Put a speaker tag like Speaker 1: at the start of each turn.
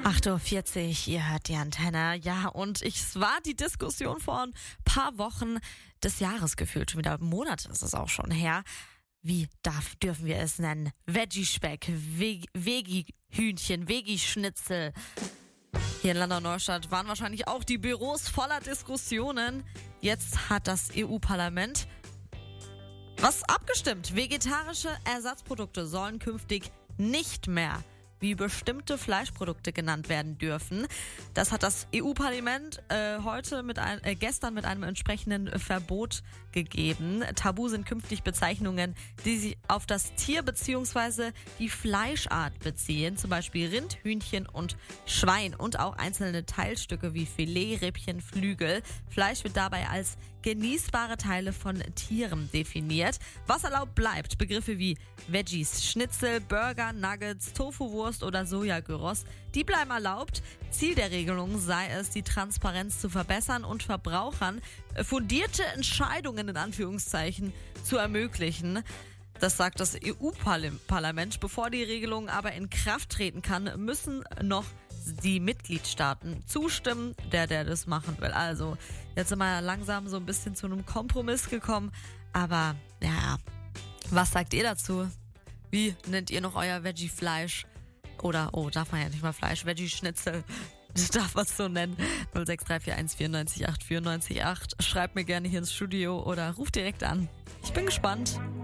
Speaker 1: 8:40 Uhr, ihr hört die Antenne. Ja, und es war die Diskussion vor ein paar Wochen des Jahres gefühlt. Schon wieder Monate ist es auch schon her. Wie dürfen wir es nennen? Veggie-Speck, Veggie-Hühnchen, Veggie-Schnitzel. Hier in Landau-Neustadt waren wahrscheinlich auch die Büros voller Diskussionen. Jetzt hat das EU-Parlament was abgestimmt. Vegetarische Ersatzprodukte sollen künftig nicht mehr wie bestimmte Fleischprodukte genannt werden dürfen. Das hat das EU-Parlament gestern mit einem entsprechenden Verbot gegeben. Tabu sind künftig Bezeichnungen, die sich auf das Tier bzw. die Fleischart beziehen, zum Beispiel Rind, Hühnchen und Schwein und auch einzelne Teilstücke wie Filet, Rippchen, Flügel. Fleisch wird dabei als genießbare Teile von Tieren definiert. Was erlaubt bleibt, Begriffe wie Veggies, Schnitzel, Burger, Nuggets, Tofuwurst oder Sojagyros, die bleiben erlaubt. Ziel der Regelung sei es, die Transparenz zu verbessern und Verbrauchern fundierte Entscheidungen in Anführungszeichen zu ermöglichen. Das sagt das EU-Parlament. Bevor die Regelung aber in Kraft treten kann, müssen noch die Mitgliedstaaten zustimmen, der das machen will. Also, jetzt sind wir langsam so ein bisschen zu einem Kompromiss gekommen. Aber, ja, was sagt ihr dazu? Wie nennt ihr noch euer Veggie-Fleisch? Oder, darf man ja nicht mal Fleisch, Veggie-Schnitzel. Darf man es so nennen. 06341 94 8 94 8. Schreibt mir gerne hier ins Studio oder ruft direkt an. Ich bin gespannt.